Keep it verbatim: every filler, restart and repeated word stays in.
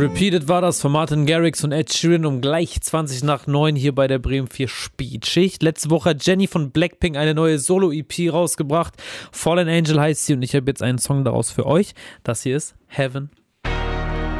Repeated war das von Martin Garrix und Ed Sheeran um gleich zwanzig nach neun hier bei der Bremen vier Spätschicht. Letzte Woche hat Jenny von Blackpink eine neue Solo-E P rausgebracht. Fallen Angel heißt sie und ich habe jetzt einen Song daraus für euch. Das hier ist Heaven